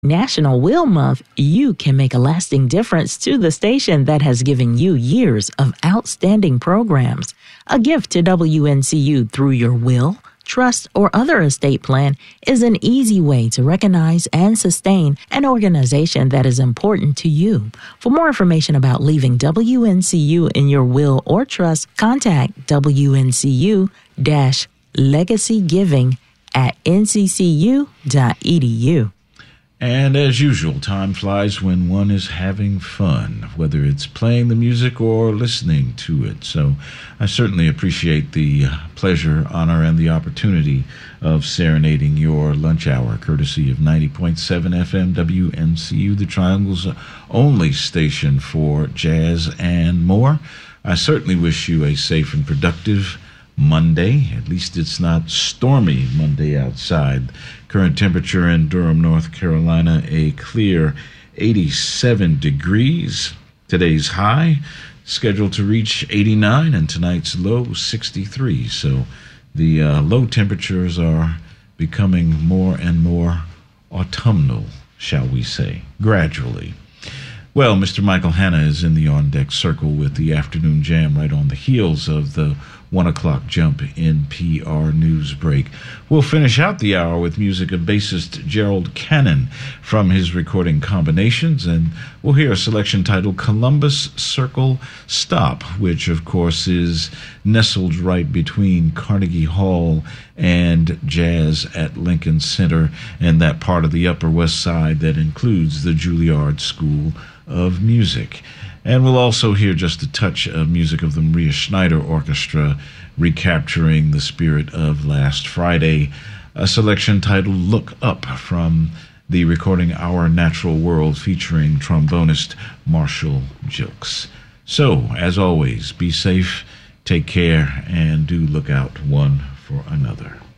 National Will Month, you can make a lasting difference to the station that has given you years of outstanding programs. A gift to WNCU through your will, trust, or other estate plan is an easy way to recognize and sustain an organization that is important to you. For more information about leaving WNCU in your will or trust, contact WNCU-legacygiving@nccu.edu. And as usual, time flies when one is having fun, whether it's playing the music or listening to it. So I certainly appreciate the pleasure, honor, and the opportunity of serenading your lunch hour, courtesy of 90.7 FM WNCU, the Triangle's only station for jazz and more. I certainly wish you a safe and productive Monday. At least it's not stormy Monday outside. Current temperature in Durham, North Carolina, a clear 87 degrees. Today's high scheduled to reach 89 and tonight's low 63. So the low temperatures are becoming more and more autumnal, shall we say, gradually. Well, Mr. Michael Hanna is in the on-deck circle with the afternoon jam right on the heels of the 1 o'clock jump in PR News Break. We'll finish out the hour with music of bassist Gerald Cannon from his recording Combinations, and we'll hear a selection titled Columbus Circle Stop, which, of course, is nestled right between Carnegie Hall and Jazz at Lincoln Center and that part of the Upper West Side that includes the Juilliard School of Music. And we'll also hear just a touch of music of the Maria Schneider Orchestra, recapturing the spirit of last Friday, a selection titled Look Up from the recording Our Natural World featuring trombonist Marshall Gilks. So, as always, be safe, take care, and do look out one for another.